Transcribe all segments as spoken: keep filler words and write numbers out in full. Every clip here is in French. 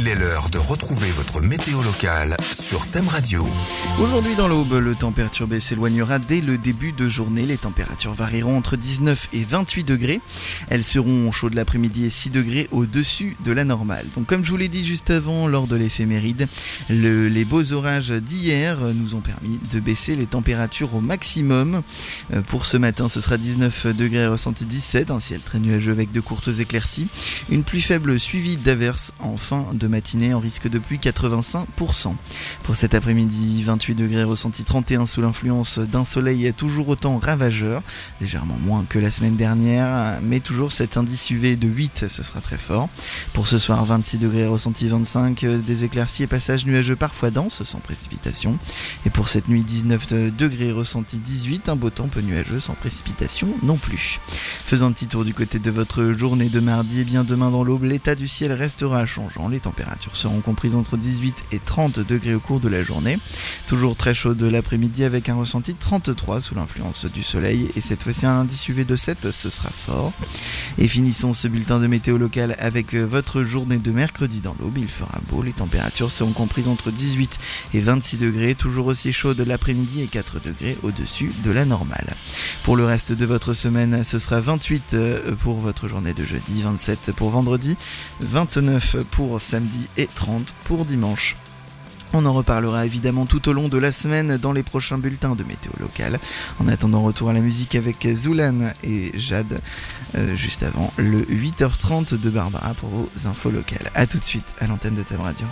Il est l'heure de retrouver votre météo locale sur Thème Radio. Aujourd'hui dans l'Aube, le temps perturbé s'éloignera dès le début de journée. Les températures varieront entre dix-neuf et vingt-huit degrés. Elles seront chaudes l'après-midi et six degrés au-dessus de la normale. Donc comme je vous l'ai dit juste avant, lors de l'éphéméride, le, les beaux orages d'hier nous ont permis de baisser les températures au maximum. Euh, pour ce matin, ce sera dix-neuf degrés ressenti dix-sept, un ciel très nuageux avec de courtes éclaircies. Une pluie faible suivie d'averses en fin de matinée, en risque de pluie quatre-vingt-cinq pour cent. Pour cet après-midi, vingt-huit degrés ressenti trente et un sous l'influence d'un soleil toujours autant ravageur, légèrement moins que la semaine dernière, mais toujours cet indice U V de huit, ce sera très fort. Pour ce soir, vingt-six degrés ressenti vingt-cinq, des éclaircies et passages nuageux parfois denses, sans précipitation. Et pour cette nuit, dix-neuf degrés ressenti dix-huit, un beau temps peu nuageux, sans précipitation non plus. Faisons un petit tour du côté de votre journée de mardi. Et bien demain dans l'Aube, l'état du ciel restera changeant. Les températures seront comprises entre dix-huit et trente degrés au cours de la journée. Toujours très chaud de l'après-midi avec un ressenti de trente-trois sous l'influence du soleil. Et cette fois-ci un indice U V de sept, ce sera fort. Et finissons ce bulletin de météo local avec votre journée de mercredi dans l'Aube. Il fera beau, les températures seront comprises entre dix-huit et vingt-six degrés. Toujours aussi chaud de l'après-midi et quatre degrés au-dessus de la normale. Pour le reste de votre semaine, ce sera vingt-huit pour votre journée de jeudi, vingt-sept pour vendredi, vingt-neuf pour samedi et trente pour dimanche. On en reparlera évidemment tout au long de la semaine dans les prochains bulletins de météo locale. En attendant, retour à la musique avec Zoulan et Jade, euh, juste avant le huit heures trente de Barbara pour vos infos locales. A tout de suite à l'antenne de Thème Radio.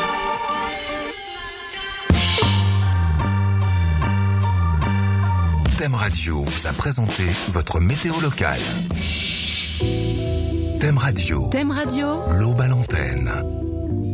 Thème Radio vous a présenté votre météo locale. Thème Radio. Thème Radio. L'Aube à l'antenne.